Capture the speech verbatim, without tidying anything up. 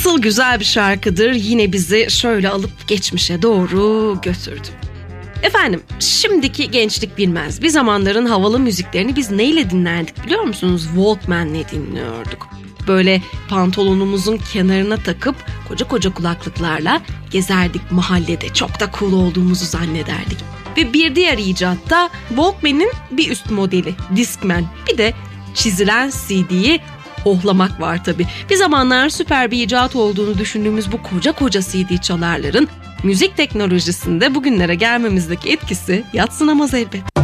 Nasıl güzel bir şarkıdır, yine bizi şöyle alıp geçmişe doğru götürdü. Efendim, şimdiki gençlik bilmez. Bir zamanların havalı müziklerini biz neyle dinlerdik biliyor musunuz? Walkman'le dinliyorduk. Böyle pantolonumuzun kenarına takıp koca koca kulaklıklarla gezerdik mahallede. Çok da cool olduğumuzu zannederdik. Ve bir diğer icat da Walkman'in bir üst modeli Discman. Bir de çizilen C D'yi hohlamak var tabii. Bir zamanlar süper bir icat olduğunu düşündüğümüz bu koca koca C D çalarların müzik teknolojisinde bugünlere gelmemizdeki etkisi yadsınamaz elbet.